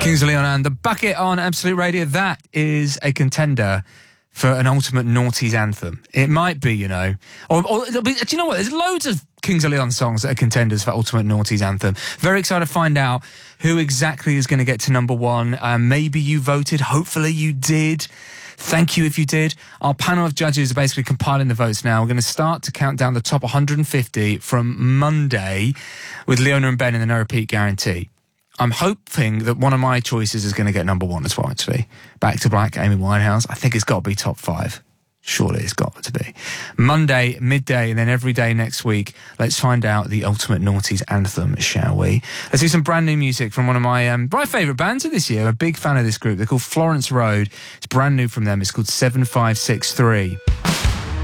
Kings of Leon and The Bucket on Absolute Radio. That is a contender for an ultimate noughties anthem. It might be, you know. Or it'll be, do you know what? There's loads of Kings of Leon songs that are contenders for ultimate noughties anthem. Very excited to find out who exactly is going to get to number one. Maybe you voted. Hopefully you did. Thank you if you did. Our panel of judges are basically compiling the votes now. We're going to start to count down the top 150 from Monday with Leona and Ben in the no repeat guarantee. I'm hoping that one of my choices is going to get number one as well, actually. Back to Black, Amy Winehouse. I think it's got to be top 5. Surely it's got to be. Monday, midday, and then every day next week, let's find out the ultimate noughties anthem, shall we? Let's do some brand new music from one of my favourite bands of this year. I'm a big fan of this group. They're called Florence Road. It's brand new from them. It's called 7563.